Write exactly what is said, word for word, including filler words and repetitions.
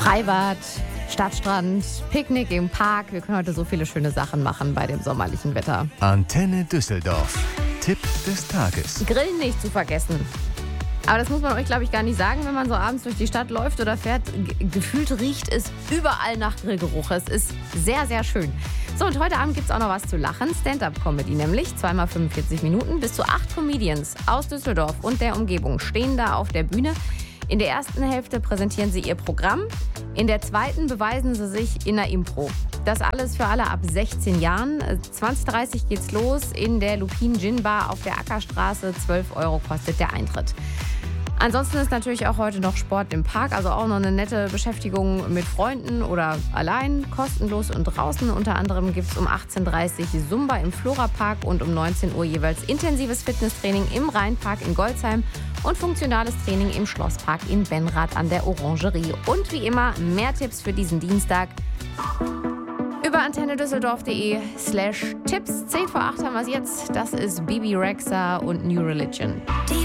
Freibad, Stadtstrand, Picknick im Park. Wir können heute so viele schöne Sachen machen bei dem sommerlichen Wetter. Antenne Düsseldorf. Tipp des Tages. Grillen nicht zu vergessen. Aber das muss man euch, glaube ich, gar nicht sagen, wenn man so abends durch die Stadt läuft oder fährt. G- gefühlt riecht es überall nach Grillgeruch. Es ist sehr, sehr schön. So, und heute Abend gibt es auch noch was zu lachen. Stand-up-Comedy nämlich. Zweimal fünfundvierzig Minuten. Bis zu acht Comedians aus Düsseldorf und der Umgebung stehen da auf der Bühne. In der ersten Hälfte präsentieren sie ihr Programm. In der zweiten beweisen sie sich in der Impro. Das alles für alle ab sechzehn Jahren. zwanzig Uhr dreißig geht's los in der Lupin Gin Bar auf der Ackerstraße. zwölf Euro kostet der Eintritt. Ansonsten ist natürlich auch heute noch Sport im Park, also auch noch eine nette Beschäftigung mit Freunden oder allein, kostenlos und draußen. Unter anderem gibt es um achtzehn Uhr dreißig Zumba im Florapark und um neunzehn Uhr jeweils intensives Fitnesstraining im Rheinpark in Golzheim und funktionales Training im Schlosspark in Benrath an der Orangerie. Und wie immer mehr Tipps für diesen Dienstag über antennedüsseldorf.de slash Tipps. zehn vor acht haben wir es jetzt. Das ist Bibi Rexha und New Religion. Die